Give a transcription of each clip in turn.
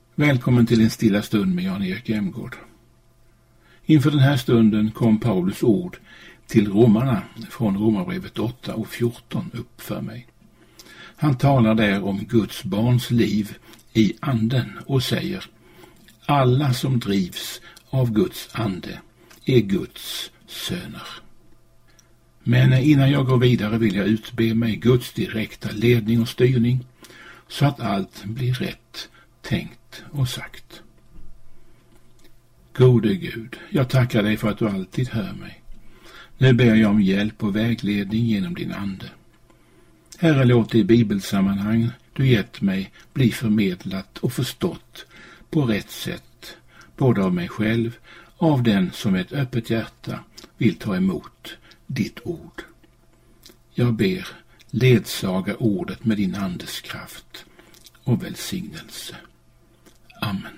Välkommen till en stilla stund med Jan-Erik Emgård. Inför den här stunden kom Paulus ord till romarna från Romarbrevet 8 och 14 upp för mig. Han talar där om Guds barns liv i anden och säger: alla som drivs av Guds ande är Guds söner. Men innan jag går vidare vill jag utbe mig Guds direkta ledning och styrning så att allt blir rätt tänkt och sagt. Gode Gud, jag tackar dig för att du alltid hör mig. Nu ber jag om hjälp och vägledning genom din ande. Herre, låt det i bibelsammanhang du gett mig bli förmedlat och förstått på rätt sätt, både av mig själv och av den som med ett öppet hjärta vill ta emot ditt ord. Jag ber, ledsaga ordet med din andes kraft och välsignelse. Amen.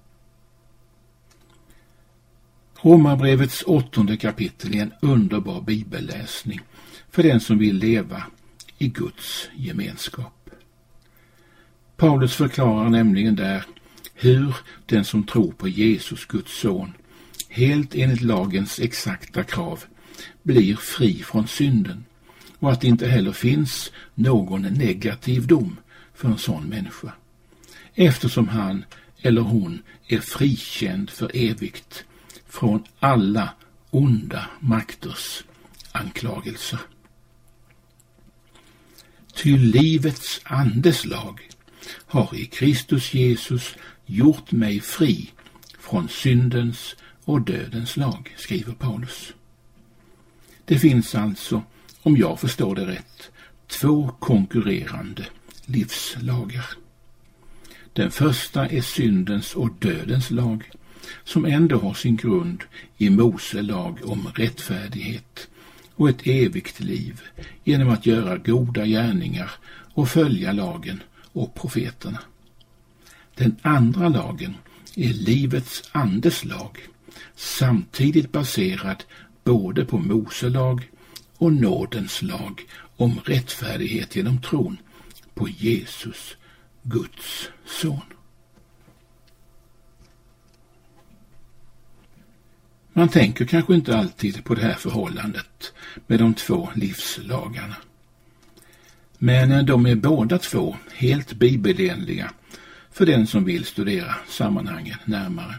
Romarbrevets 8:e kapitel är en underbar bibelläsning för den som vill leva i Guds gemenskap. Paulus förklarar nämligen där hur den som tror på Jesus, Guds son, helt enligt lagens exakta krav blir fri från synden och att det inte heller finns någon negativ dom för en sån människa, eftersom han eller hon är frikänd för evigt från alla onda makters anklagelser. Ty livets andes lag har i Kristus Jesus gjort mig fri från syndens och dödens lag, skriver Paulus. Det finns alltså, om jag förstår det rätt, två konkurrerande livslagar. Den första är syndens och dödens lag, som ändå har sin grund i Mose lag om rättfärdighet och ett evigt liv genom att göra goda gärningar och följa lagen och profeterna. Den andra lagen är livets andes lag, samtidigt baserad både på Mose lag och nådens lag om rättfärdighet genom tron på Jesus, Guds son. Man tänker kanske inte alltid på det här förhållandet med de två livslagarna. Men de är båda två helt bibelenliga för den som vill studera sammanhangen närmare.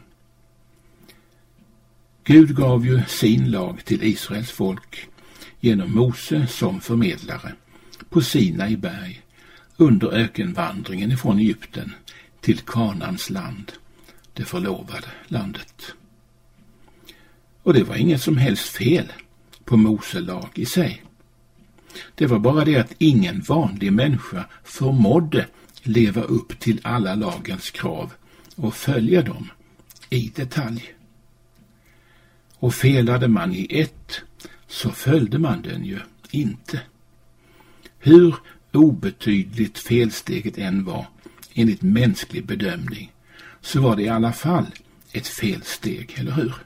Gud gav ju sin lag till Israels folk genom Mose som förmedlare på Sinai berg under ökenvandringen ifrån Egypten till Kanaans land, det förlovade landet. Och det var inget som helst fel på Mose lag i sig. Det var bara det att ingen vanlig människa förmådde leva upp till alla lagens krav och följa dem i detalj. Och felade man i ett, så följde man den ju inte. Hur obetydligt felsteget än var enligt mänsklig bedömning, så var det i alla fall ett felsteg, eller hur?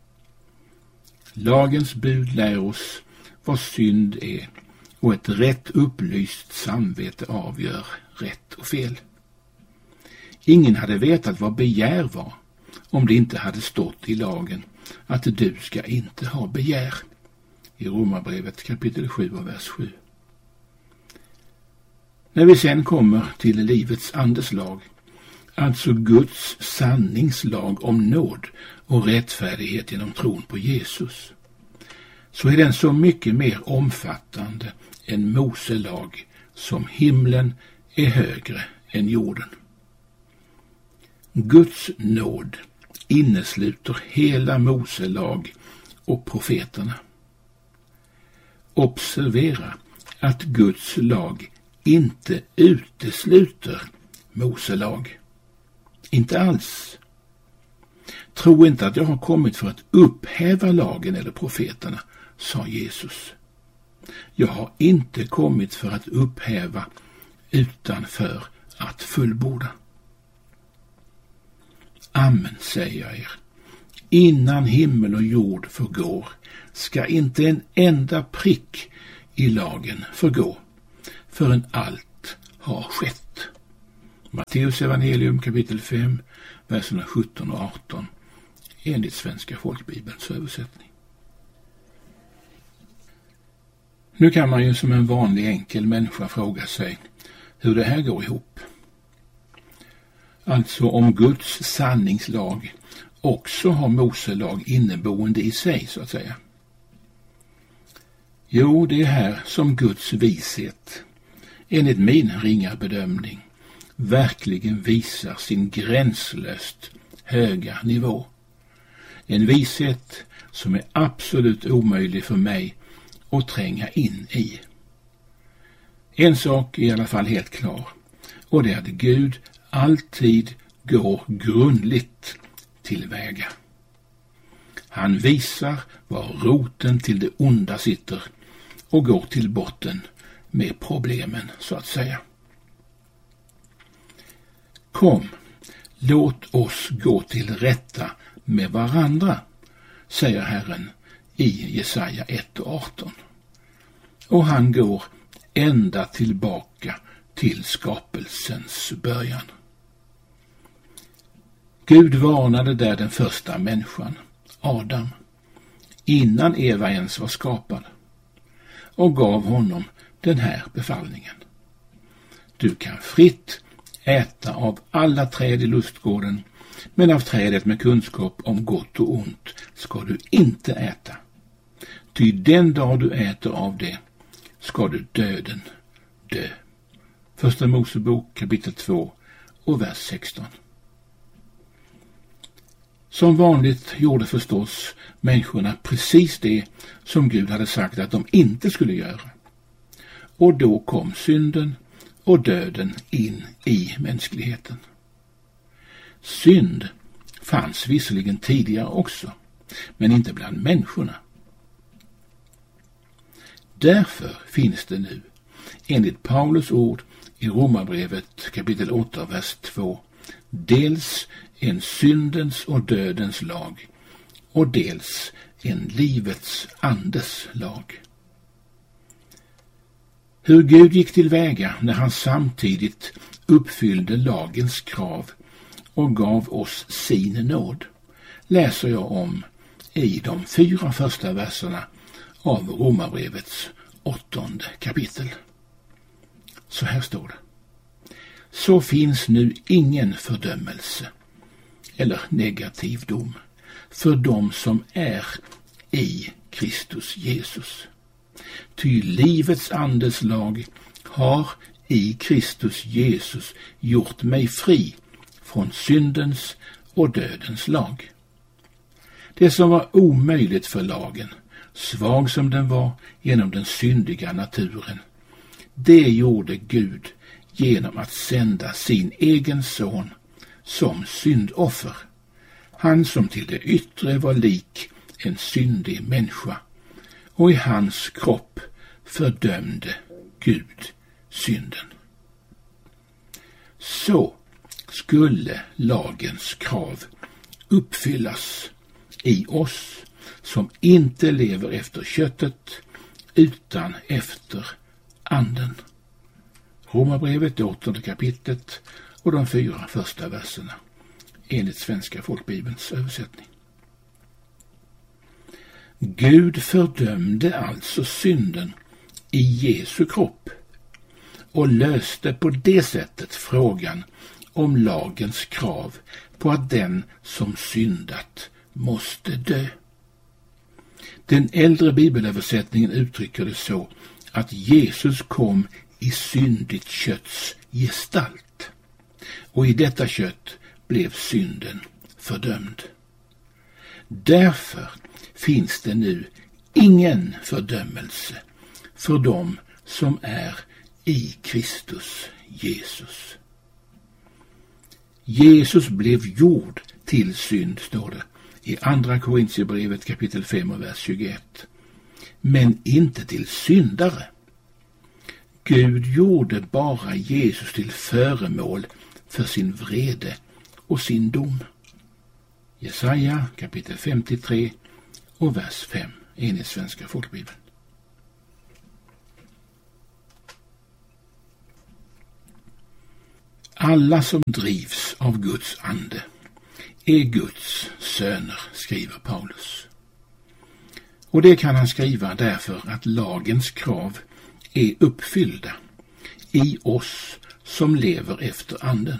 Lagens bud lär oss vad synd är, och ett rätt upplyst samvete avgör rätt och fel. Ingen hade vetat vad begär var om det inte hade stått i lagen att du ska inte ha begär. I Romarbrevet kapitel 7 och vers 7. När vi sen kommer till livets andes lag, alltså Guds sanningslag om nåd och rättfärdighet genom tron på Jesus, så är den så mycket mer omfattande än Mose lag, som himlen är högre än jorden. Guds nåd innesluter hela Mose lag och profeterna. Observera att Guds lag inte utesluter Mose lag. Inte alls. Tro inte att jag har kommit för att upphäva lagen eller profeterna, sa Jesus. Jag har inte kommit för att upphäva utan för att fullborda. Amen, säger jag er. Innan himmel och jord förgår ska inte en enda prick i lagen förgå förrän allt har skett. Matteus evangelium kapitel 5, verserna 17 och 18 enligt Svenska folkbibelns översättning. Nu kan man ju som en vanlig enkel människa fråga sig hur det här går ihop. Alltså om Guds sanningslag också har Moselag inneboende i sig så att säga. Jo, det är här som Guds vishet, enligt min ringa bedömning, verkligen visar sin gränslöst höga nivå. En vishet som är absolut omöjlig för mig att tränga in i. En sak är i alla fall helt klar, och det är att Gud alltid går grundligt tillväga. Han visar var roten till det onda sitter och går till botten med problemen så att säga. Kom, låt oss gå till rätta med varandra, säger Herren i Jesaja 1:18. Och han går ända tillbaka till skapelsens början. Gud varnade där den första människan, Adam, innan Eva ens var skapad, och gav honom den här befallningen. Du kan fritt äta av alla träd i lustgården, men av trädet med kunskap om gott och ont ska du inte äta. Ty den dag du äter av det ska du döden dö. Första Mosebok kapitel 2 och vers 16. Som vanligt gjorde förstås människorna precis det som Gud hade sagt att de inte skulle göra. Och då kom synden och döden in i mänskligheten. Synd fanns visserligen tidigare också, men inte bland människorna. Därför finns det nu, enligt Paulus ord i Romarbrevet kapitel 8, vers 2, dels en syndens och dödens lag och dels en livets andes lag. Hur Gud gick tillväga när han samtidigt uppfyllde lagens krav och gav oss sin nåd läser jag om i de 4 första verserna av Romarbrevets 8:e kapitel. Så här står det. Så finns nu ingen fördömelse eller negativ dom för dem som är i Kristus Jesus. Ty livets andes lag har i Kristus Jesus gjort mig fri från syndens och dödens lag. Det som var omöjligt för lagen, svag som den var genom den syndiga naturen, det gjorde Gud genom att sända sin egen son som syndoffer. Han som till det yttre var lik en syndig människa, och i hans kropp fördömde Gud synden. Så skulle lagens krav uppfyllas i oss som inte lever efter köttet utan efter anden. Romarbrevet 8:e kapitlet och de 4 första verserna enligt Svenska folkbibelns översättning. Gud fördömde alltså synden i Jesu kropp och löste på det sättet frågan om lagens krav på att den som syndat måste dö. Den äldre bibelöversättningen uttrycker det så att Jesus kom i syndigt kötts gestalt, och i detta kött blev synden fördömd. Därför finns det nu ingen fördömelse för dem som är i Kristus Jesus. Jesus blev gjord till synd, står det i andra Korintierbrevet kapitel 5 och vers 21. Men inte till syndare. Gud gjorde bara Jesus till föremål för sin vrede och sin dom. Jesaja kapitel 53 och vers 5 enligt Svenska folkbibeln. Alla som drivs av Guds ande är Guds söner, skriver Paulus. Och det kan han skriva därför att lagens krav är uppfyllda i oss som lever efter anden.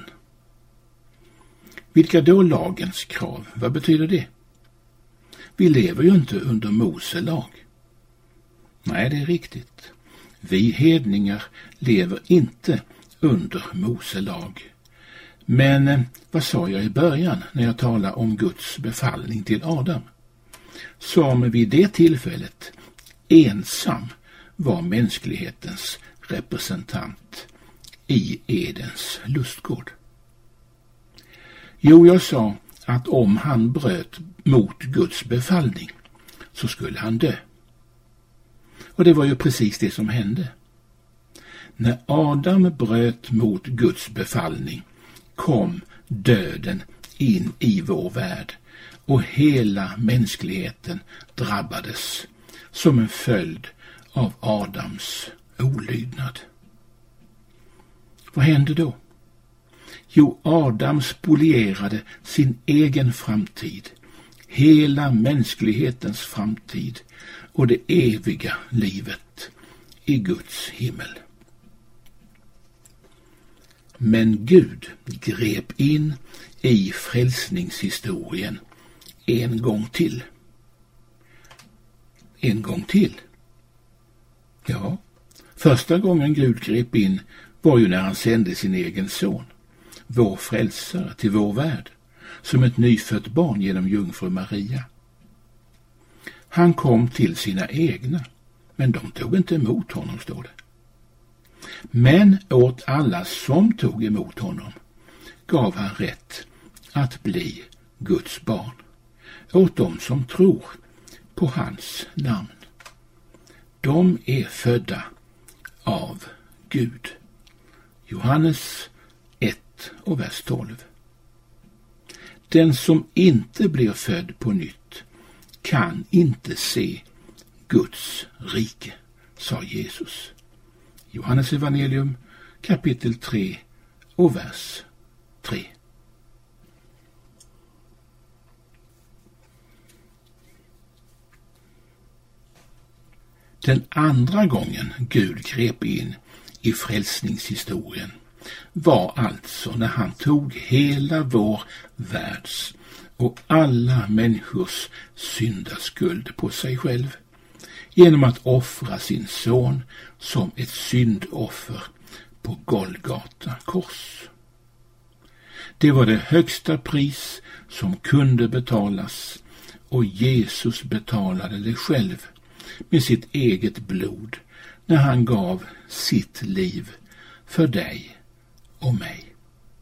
Vilka då lagens krav? Vad betyder det? Vi lever ju inte under Mose lag. Nej, det är riktigt. Vi hedningar lever inte under Mose lag. Men vad sa jag i början när jag talade om Guds befallning till Adam? Som vid det tillfället ensam var mänsklighetens representant i Edens lustgård. Jo, jag sa att om han bröt mot Guds befallning så skulle han dö. Och det var ju precis det som hände. När Adam bröt mot Guds befallning kom döden in i vår värld och hela mänskligheten drabbades som en följd av Adams olydnad. Vad hände då? Jo, Adam spolierade sin egen framtid, hela mänsklighetens framtid och det eviga livet i Guds himmel. Men Gud grep in i frälsningshistorien en gång till. En gång till? Ja, första gången Gud grep in var ju när han sände sin egen son, vår frälsare, till vår värld, som ett nyfött barn genom jungfru Maria. Han kom till sina egna, men de tog inte emot honom, står det. Men åt alla som tog emot honom gav han rätt att bli Guds barn, åt dem som tror på hans namn. De är födda av Gud. Johannes 1 och vers 12. Den som inte blir född på nytt kan inte se Guds rike, sa Jesus. Johannes evangelium kapitel 3 och vers 3. Den andra gången Gud grep in i frälsningshistorien var alltså när han tog hela vår världs och alla människors syndaskuld på sig själv genom att offra sin son som ett syndoffer på Golgata kors. Det var det högsta pris som kunde betalas och Jesus betalade det själv med sitt eget blod när han gav sitt liv för dig och mig.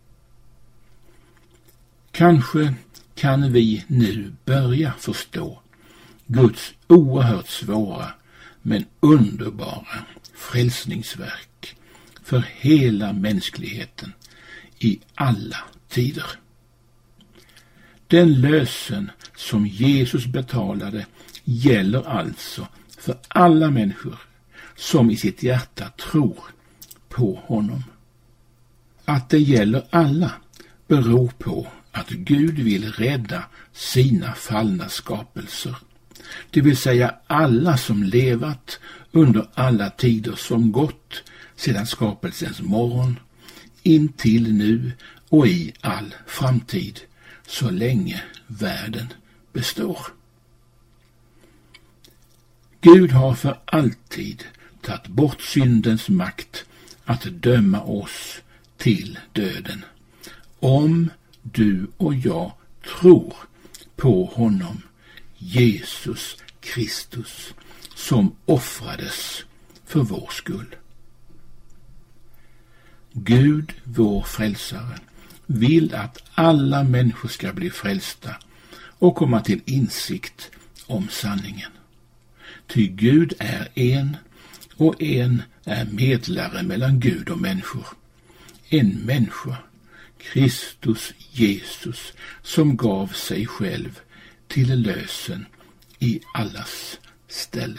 Kanske kan vi nu börja förstå Guds oerhört svåra men underbara frälsningsverk för hela mänskligheten i alla tider. Den lösen som Jesus betalade gäller alltså för alla människor som i sitt hjärta tror på honom. Att det gäller alla beror på att Gud vill rädda sina fallna skapelser, det vill säga alla som levat under alla tider som gått sedan skapelsens morgon in till nu och i all framtid så länge världen består. Gud har för alltid tagit bort syndens makt att döma oss till döden. Om du och jag tror på honom, Jesus Kristus, som offrades för vår skull. Gud, vår frälsare, vill att alla människor ska bli frälsta och komma till insikt om sanningen. Ty Gud är en och en är medlare mellan Gud och människor. En människa, Kristus Jesus, som gav sig själv till lösen i allas ställe.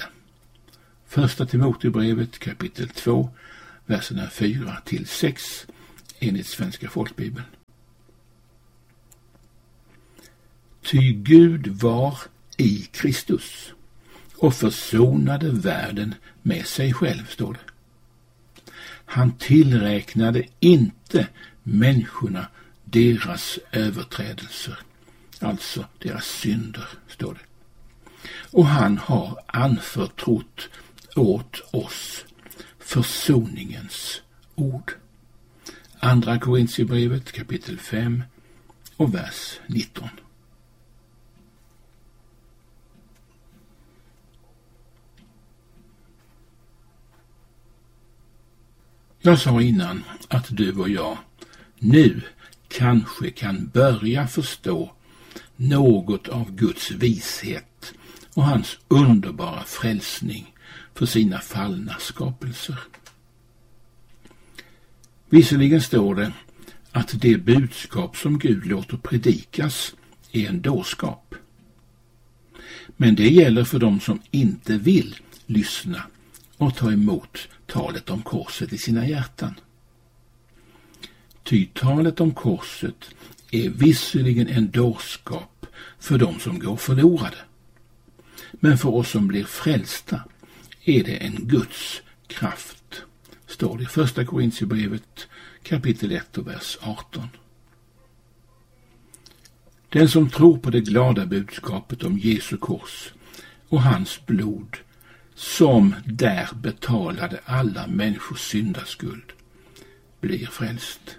Första Timoteusbrevet kapitel 2, verserna 4-6 enligt Svenska folkbibeln. Ty Gud var i Kristus och försonade världen med sig själv, står det. Han tillräknade inte människorna deras överträdelser, alltså deras synder, står det. Och han har anförtrott åt oss försoningens ord. Andra Korintierbrevet kapitel 5 och vers 19. Jag sa innan att du och jag nu kanske kan börja förstå något av Guds vishet och hans underbara frälsning för sina fallna skapelser. Visserligen står det att det budskap som Gud låter predikas är en dårskap. Men det gäller för dem som inte vill lyssna och ta emot talet om korset i sina hjärtan. Ty talet om korset är visserligen en dårskap för dem som går förlorade. Men för oss som blir frälsta är det en Guds kraft, står det i första Korintierbrevet kapitel 1 och vers 18. Den som tror på det glada budskapet om Jesu kors och hans blod, som där betalade alla människors syndaskuld, blir frälst.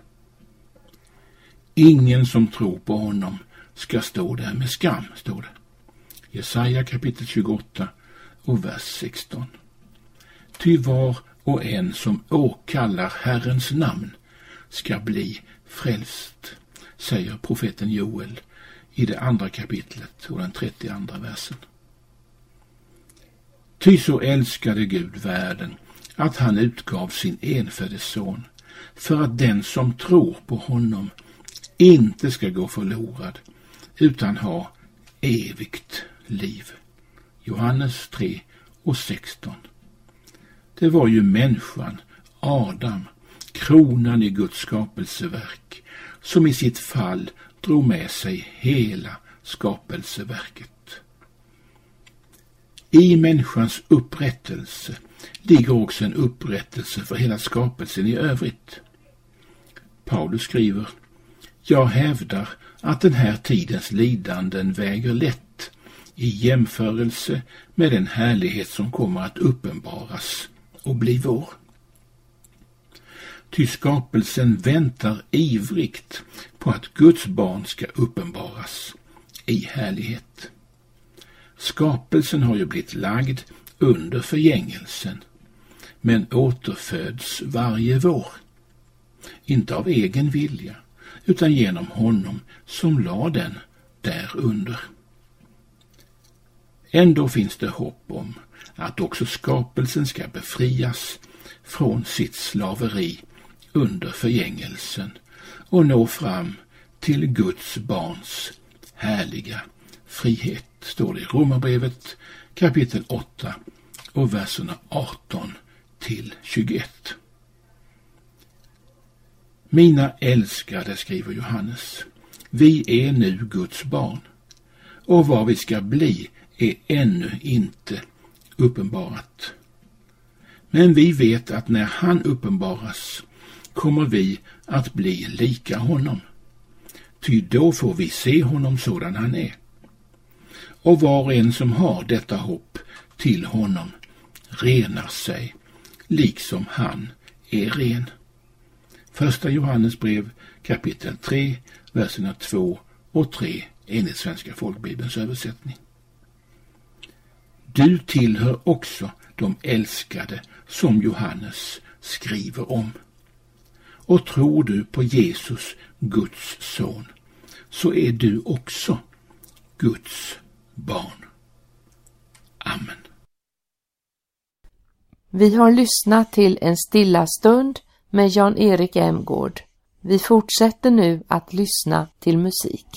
Ingen som tror på honom ska stå där med skam, står det. Jesaja kapitel 28 och vers 16. Ty var och en som åkallar Herrens namn ska bli frälst, säger profeten Joel i det andra kapitlet och den 32:a versen. Ty så älskade Gud världen att han utgav sin enfödde son, för att den som tror på honom inte ska gå förlorad utan ha evigt liv. Johannes 3 och 16. Det var ju människan, Adam, kronan i Guds skapelseverk, som i sitt fall drog med sig hela skapelseverket. I människans upprättelse ligger också en upprättelse för hela skapelsen i övrigt. Paulus skriver: Jag hävdar att den här tidens lidanden väger lätt i jämförelse med den härlighet som kommer att uppenbaras och bli vår. Ty skapelsen väntar ivrigt på att Guds barn ska uppenbaras i härlighet. Skapelsen har ju blivit lagd under förgängelsen, men återföds varje vår. Inte av egen vilja, utan genom honom som la den därunder. Ändå finns det hopp om att också skapelsen ska befrias från sitt slaveri under förgängelsen och nå fram till Guds barns härliga frihet, står det i Romarbrevet kapitel 8 och verserna 18 till 21. Mina älskade, skriver Johannes, vi är nu Guds barn, och vad vi ska bli är ännu inte uppenbarat. Men vi vet att när han uppenbaras kommer vi att bli lika honom. Ty då får vi se honom sådan han är. Och var och en som har detta hopp till honom renar sig, liksom han är ren. Första Johannes brev kapitel 3, verserna 2 och 3 enligt Svenska folkbibelns översättning. Du tillhör också de älskade som Johannes skriver om. Och tror du på Jesus, Guds son, så är du också Guds barn. Amen. Vi har lyssnat till en stilla stund med Jan-Erik Emgård. Vi fortsätter nu att lyssna till musik.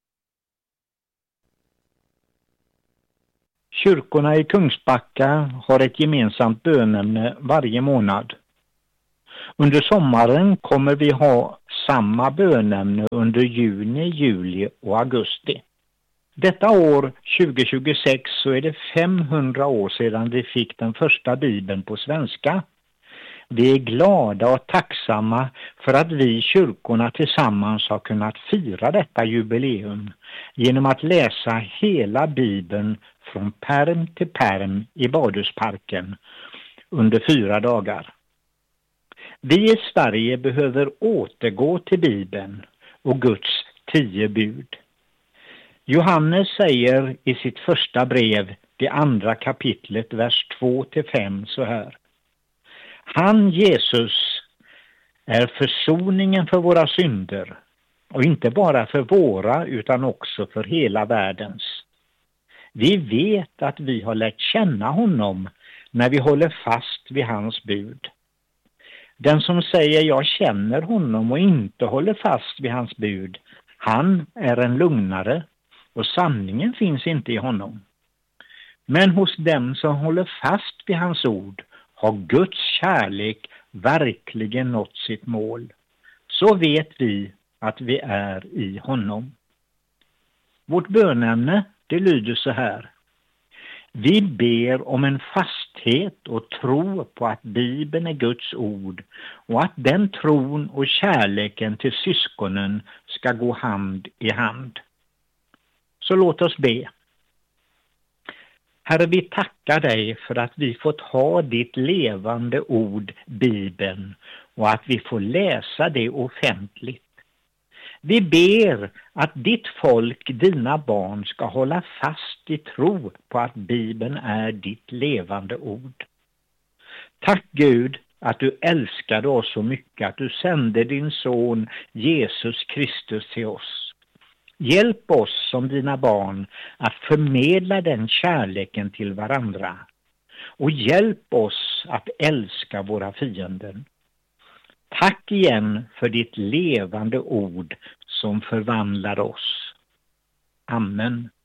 Kyrkorna i Kungsbacka har ett gemensamt bönämne varje månad. Under sommaren kommer vi ha samma bönämne under juni, juli och augusti. Detta år 2026 så är det 500 år sedan vi fick den första Bibeln på svenska. Vi är glada och tacksamma för att vi i kyrkorna tillsammans har kunnat fira detta jubileum genom att läsa hela Bibeln från pärm till pärm i Badhusparken under 4 dagar. Vi i Sverige behöver återgå till Bibeln och Guds 10 bud. Johannes säger i sitt första brev, det 2:a kapitlet, vers 2-5 så här. Han, Jesus, är försoningen för våra synder, och inte bara för våra utan också för hela världens. Vi vet att vi har lärt känna honom när vi håller fast vid hans bud. Den som säger jag känner honom och inte håller fast vid hans bud, han är en lugnare och sanningen finns inte i honom. Men hos dem som håller fast vid hans ord har Guds kärlek verkligen nått sitt mål. Så vet vi att vi är i honom. Vårt bönämne, det lyder så här. Vi ber om en fasthet och tro på att Bibeln är Guds ord och att den tron och kärleken till syskonen ska gå hand i hand. Så låt oss be. Herre, vi tackar dig för att vi fått ha ditt levande ord, Bibeln, och att vi får läsa det offentligt. Vi ber att ditt folk, dina barn, ska hålla fast i tro på att Bibeln är ditt levande ord. Tack Gud att du älskade oss så mycket att du sände din son Jesus Kristus till oss. Hjälp oss som dina barn att förmedla den kärleken till varandra. Och hjälp oss att älska våra fiender. Tack igen för ditt levande ord som förvandlar oss. Amen.